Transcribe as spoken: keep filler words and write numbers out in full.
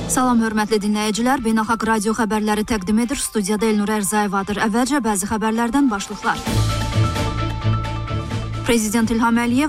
Salam hörmətli dinləyicilər, Beynəlxalq Radio xəbərləri təqdim edir. Studiyada Elnur Ərzayevadır. Əvvəlcə bəzi xəbərlərdən başlıqlar. Prezident İlham Əliyev